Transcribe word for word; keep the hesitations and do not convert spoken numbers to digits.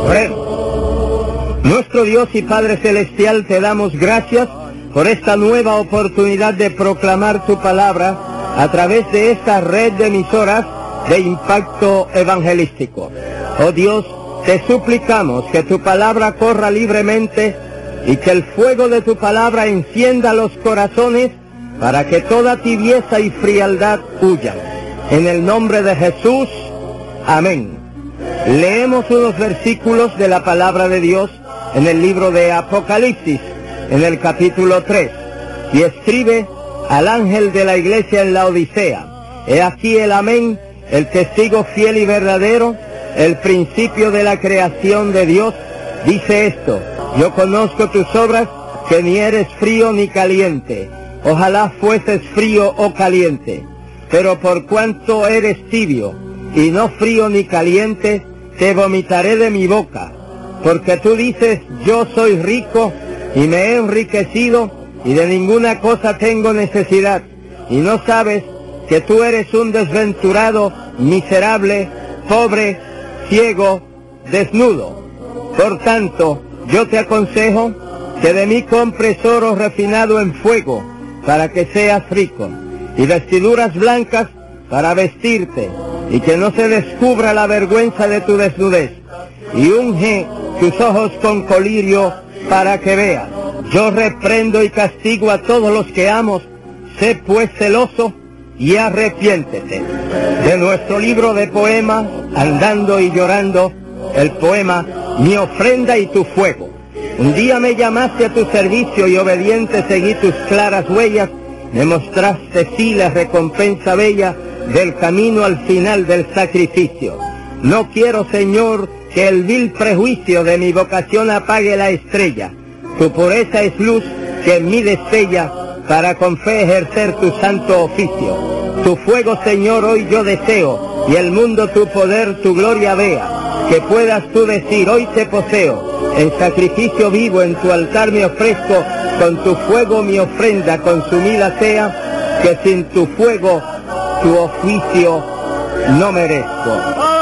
Oremos. Nuestro Dios y Padre Celestial, te damos gracias por esta nueva oportunidad de proclamar tu palabra a través de esta red de emisoras de impacto evangelístico. Oh Dios, te suplicamos que tu palabra corra libremente y que el fuego de tu palabra encienda los corazones para que toda tibieza y frialdad huyan. En el nombre de Jesús, amén. Leemos unos versículos de la palabra de Dios en el libro de Apocalipsis, en el capítulo tres, y escribe al ángel de la iglesia en la Odisea: he aquí el amén, el testigo fiel y verdadero, el principio de la creación de Dios, dice esto: yo conozco tus obras, que ni eres frío ni caliente. Ojalá fueses frío o caliente. Pero por cuanto eres tibio, y no frío ni caliente, te vomitaré de mi boca. Porque tú dices: yo soy rico, y me he enriquecido, y de ninguna cosa tengo necesidad. Y no sabes que tú eres un desventurado, miserable, pobre, ciego, desnudo. Por tanto, yo te aconsejo que de mí compres oro refinado en fuego, para que seas rico, y vestiduras blancas para vestirte, y que no se descubra la vergüenza de tu desnudez, y unge tus ojos con colirio para que veas. Yo reprendo y castigo a todos los que amo. Sé pues celoso y arrepiéntete. De nuestro libro de poemas, Andando y Llorando, el poema Mi ofrenda y tu fuego. Un día me llamaste a tu servicio y obediente seguí tus claras huellas. Me mostraste sí la recompensa bella del camino al final del sacrificio. No quiero, Señor, que el vil prejuicio de mi vocación apague la estrella. Tu pureza es luz que en mí destella para con fe ejercer tu santo oficio. Tu fuego, Señor, hoy yo deseo, y el mundo tu poder, tu gloria vea. Que puedas tú decir: hoy te poseo, en sacrificio vivo en tu altar me ofrezco, con tu fuego mi ofrenda consumida sea, que sin tu fuego tu oficio no merezco.